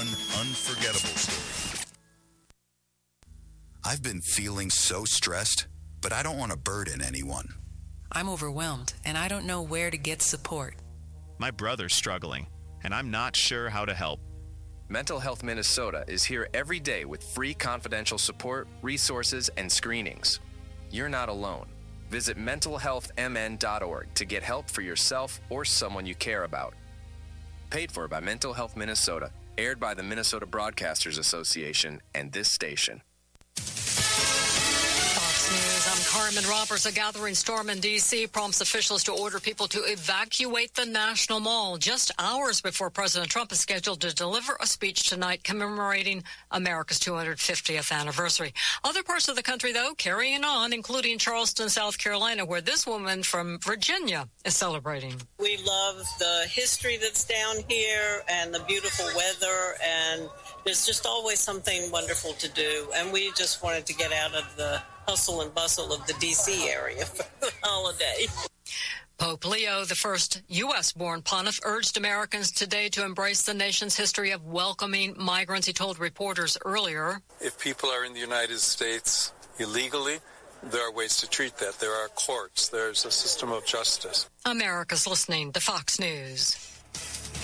one unforgettable story. I've been feeling so stressed, but I don't want to burden anyone. I'm overwhelmed, and I don't know where to get support. My brother's struggling, and I'm not sure how to help. Mental Health Minnesota is here every day with free confidential support, resources, and screenings. You're not alone. Visit mentalhealthmn.org to get help for yourself or someone you care about. Paid for by Mental Health Minnesota, aired by the Minnesota Broadcasters Association and this station. Fox News, I'm Carmen Roberts. A gathering storm in D.C. prompts officials to order people to evacuate the National Mall just hours before President Trump is scheduled to deliver a speech tonight commemorating America's 250th anniversary. Other parts of the country, though, carrying on, including Charleston, South Carolina, where this woman from Virginia is celebrating. We love the history that's down here and the beautiful weather, and there's just always something wonderful to do. And we just wanted to get out of the hustle and bustle of the D.C. area for the holiday. Pope Leo, the first U.S.-born pontiff, urged Americans today to embrace the nation's history of welcoming migrants. He told reporters earlier, if people are in the United States illegally, there are ways to treat that. There are courts. There's a system of justice. America's listening to Fox News.